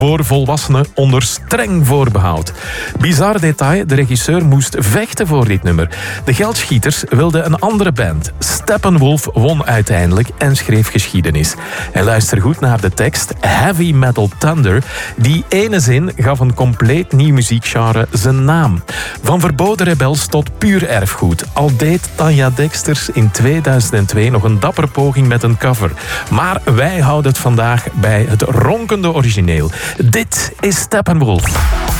voor volwassenen onder streng voorbehoud. Bizar detail, de regisseur moest vechten voor dit nummer. De Geldschieters wilden een andere band. Steppenwolf won uiteindelijk en schreef geschiedenis. En luister goed naar de tekst. Heavy Metal Thunder. Die ene zin gaf een compleet nieuw muziekgenre zijn naam. Van verboden rebels tot puur erfgoed. Al deed Tanja Dexters in 2002 nog een dapper poging met een cover. Maar wij houden het vandaag bij het ronkende origineel. Dit is Steppenwolf.